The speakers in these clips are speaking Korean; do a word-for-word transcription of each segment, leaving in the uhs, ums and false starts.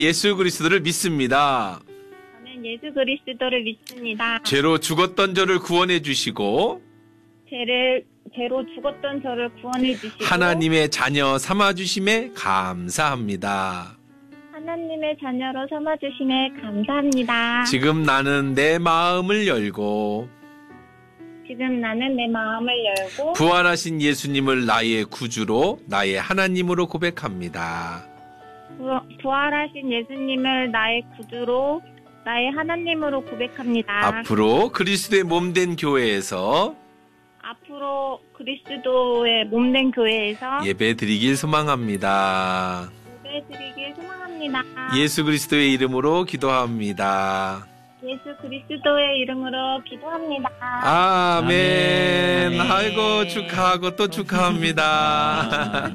예수 그리스도를 믿습니다. 저는 예수 그리스도를 믿습니다. 죄로 죽었던 저를 구원해 주시고 죄를 죄로 죽었던 저를 구원해 주시고 하나님의 자녀 삼아 주심에 감사합니다. 하나님의 자녀로 삼아 주심에 감사합니다. 지금 나는 내 마음을 열고 지금 나는 내 마음을 열고 부활하신 예수님을 나의 구주로 나의 하나님으로 고백합니다. 부, 부활하신 예수님을 나의 구주로 나의 하나님으로 고백합니다. 앞으로 그리스도의 몸된 교회에서 앞으로 그리스도의 몸된 교회에서 예배 드리길 소망합니다. 예배 드리길 소망합니다. 예수 그리스도의 이름으로 기도합니다. 예수 그리스도의 이름으로 기도합니다. 아멘. 아멘. 아이고 축하하고 또 축하합니다.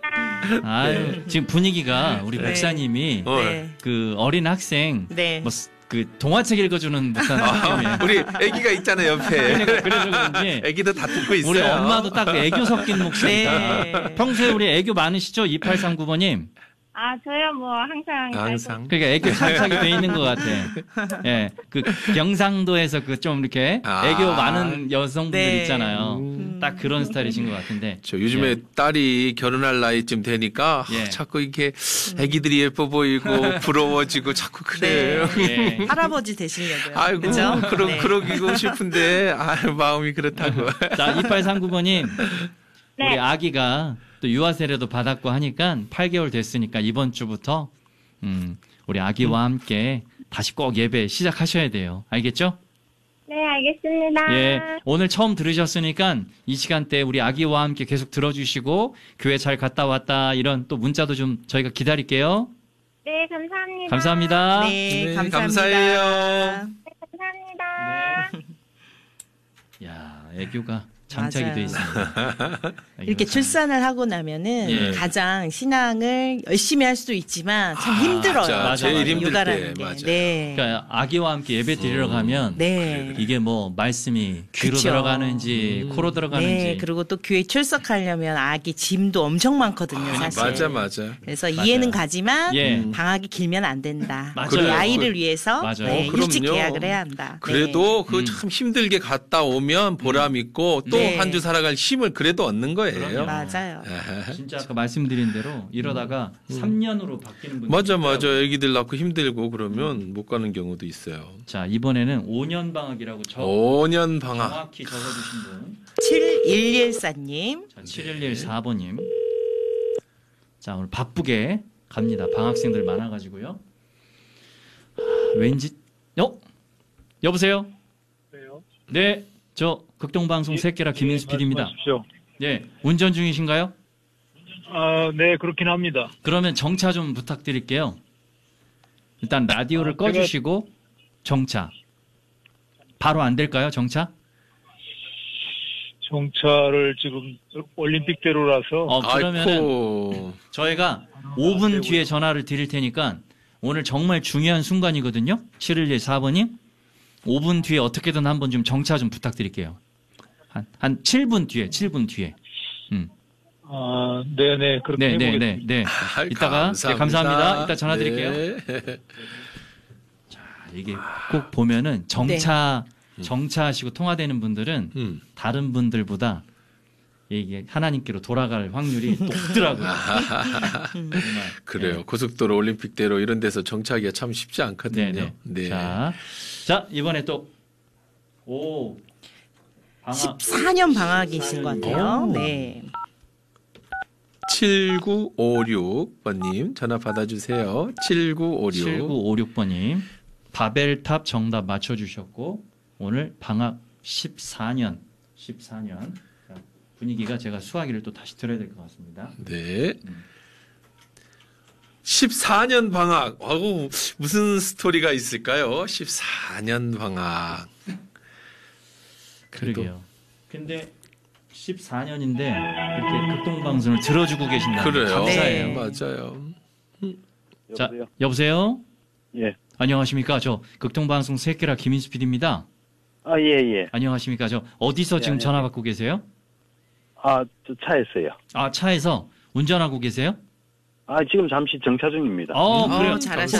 아유, 지금 분위기가 우리 네. 목사님이 어. 네. 그 어린 학생 네. 뭐 그 동화책 읽어주는 듯한 느낌이에요. 우리 애기가 있잖아요 옆에. 그러니까 그래서 그런지 애기도 다 듣고 있어요. 우리 엄마도 딱 애교 섞인 목소리다. 네. 평소에 우리 애교 많으시죠? 이팔삼구 번님. 아, 저요, 뭐, 항상. 항상. 그러니까 애교 장착이 돼 있는 것 같아. 예, 그 경상도에서 그 좀 이렇게 아. 애교 많은 여성분들 네. 있잖아요. 음. 딱 그런 스타일이신 것 같은데. 저 요즘에 예. 딸이 결혼할 나이쯤 되니까 예. 아, 자꾸 이렇게 애기들이 예뻐 보이고 부러워지고 자꾸 그래요. 예. 할아버지 되시려고요. 아이고 그죠? 그러, 네. 그러기고 싶은데 아, 마음이 그렇다고. 자, 이팔삼구 번님. 네. 우리 아기가 또 유아 세례도 받았고 하니까 팔 개월 됐으니까 이번 주부터 음, 우리 아기와 함께 다시 꼭 예배 시작하셔야 돼요. 알겠죠? 네, 알겠습니다. 예. 오늘 처음 들으셨으니까 이 시간대 우리 아기와 함께 계속 들어주시고 교회 잘 갔다 왔다 이런 또 문자도 좀 저희가 기다릴게요. 네, 감사합니다. 감사합니다. 네, 네, 감사합니다. 감사해요. 네, 감사합니다. 야, 애교가 장착이 맞아요. 돼 있습니다. 이렇게 애교가 출산을 하고 나면은 예. 가장 신앙을 열심히 할 수도 있지만 참 아, 힘들어요. 진짜 맞아, 제일 맞아. 힘들 육아라는 때 게. 맞아요. 네. 그러니까 아기와 함께 예배 드리러 가면 네. 이게 뭐 말씀이 귀로 그쵸. 들어가는지 음. 코로 들어가는지 네, 그리고 또 교회 출석하려면 아기 짐도 엄청 많거든요, 사실. 맞아 맞아. 그래서 맞아요. 이해는 가지만 예. 음. 방학이 길면 안 된다. 맞아요. 우리 그래요. 아이를 위해서 맞아요. 네, 어, 일찍 그럼요. 계약을 해야 한다. 그래도 그 음. 참 힘들게 갔다 오면 보람 있고 또 네. 한 주 살아갈 힘을 그래도 얻는 거예요. 그럼요. 네, 맞아요. 진짜 아까 말씀드린 대로 이러다가 삼 년으로 바뀌는 분들 맞아 맞아. 애기들 낳고 힘들고 그러면 못 가는 경우도 있어요. 자, 이번에는 오 년 방학이라고 저 오 년 방학. 정확히 적어주신 분. 칠일일사님. 자, 칠일일사 번님. 자, 오늘 바쁘게 갑니다. 방학생들 많아가지고요. 아, 왠지, 어? 여보세요? 그래요? 네, 저 극동방송 새끼라 김인수 피디입니다. 말씀하십시오. 네, 운전 중이신가요? 아, 네, 그렇긴 합니다. 그러면 정차 좀 부탁드릴게요. 일단 라디오를 아, 제가- 꺼주시고 정차. 바로 안 될까요, 정차? 정차를 지금 올림픽대로라서 어, 그러면은 아이고. 저희가 오 분 뒤에 전화를 드릴 테니까 오늘 정말 중요한 순간이거든요. 칠일일사 번님. 오 분 뒤에 어떻게든 한번 좀 정차 좀 부탁드릴게요. 한, 한 칠 분 뒤에, 칠 분 뒤에. 음. 아, 네네, 그렇게 네, 네, 해보겠습니다. 네, 네. 아, 이따가, 네, 감사합니다. 이따 전화 드릴게요. 네. 이게 꼭 보면은 정차, 정차하시고 통화되는 분들은 음. 다른 분들보다 이게 하나님께로 돌아갈 확률이 높더라고요. 정말. 그래요. 네. 고속도로 올림픽대로 이런 데서 정차하기가 참 쉽지 않거든요. 네, 네. 네. 자, 자, 이번에 또, 오, 방학. 십사 년 방학이신 것 같아요. 오. 네. 칠구오육 번님 전화 받아주세요. 칠구오육. 칠구오육 번님 바벨탑 정답 맞춰주셨고 오늘 방학 십사 년 십사 년 자, 분위기가 제가 수화기를 또 다시 들어야 될 것 같습니다. 네. 음. 십사 년 방학. 어우, 무슨 스토리가 있을까요? 십사 년 방학. 그래도- 그러게요. 근데 십사 년인데 이렇게 극동방송을 들어주고 계신다는 게 그래요. 감사해요. 네. 맞아요. 자, 여보세요? 여보세요? 예. 안녕하십니까? 저 극동방송 새끼라 김인수 피디입니다. 아, 예, 예. 안녕하십니까? 저 어디서 네, 지금 안녕하세요. 전화 받고 계세요? 아, 저 차였어요. 아, 차에서 운전하고 계세요? 아, 지금 잠시 정차 중입니다. 어, 어, 그래요. 잘하셨어요.